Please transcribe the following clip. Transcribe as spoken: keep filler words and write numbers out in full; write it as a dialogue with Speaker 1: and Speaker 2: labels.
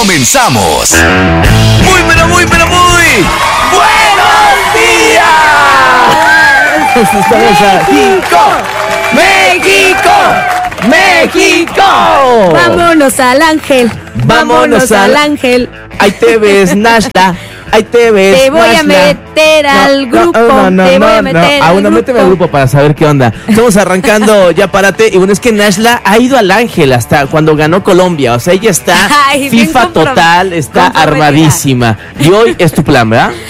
Speaker 1: ¡Comenzamos! Muy, pero muy, pero muy... ¡Buenos días!
Speaker 2: ¡México! ¡México! ¡México!
Speaker 3: Vámonos al ángel.
Speaker 2: Vámonos al
Speaker 3: ángel.
Speaker 2: Ahí te ves, Nashla. Ahí te ves,
Speaker 3: Te voy a
Speaker 2: Nashla.
Speaker 3: meter al
Speaker 2: No,
Speaker 3: grupo.
Speaker 2: No, no,
Speaker 3: te
Speaker 2: no,
Speaker 3: voy a
Speaker 2: no,
Speaker 3: meter
Speaker 2: no.
Speaker 3: al
Speaker 2: Aún no,
Speaker 3: grupo.
Speaker 2: méteme al grupo para saber qué onda. Estamos arrancando, ya párate. Y bueno, es que Nashla ha ido al ángel hasta cuando ganó Colombia. O sea, ella está
Speaker 3: Ay, bien
Speaker 2: FIFA
Speaker 3: comprom-
Speaker 2: total, está
Speaker 3: comprometida.
Speaker 2: armadísima. Y hoy es tu plan, ¿verdad?